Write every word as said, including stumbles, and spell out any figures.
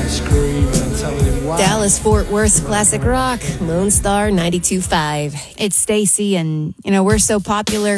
screaming and telling him why. Dallas Fort Worth Classic Rock, Lone Star ninety-two point five. It's Stacy, and, you know, we're so popular.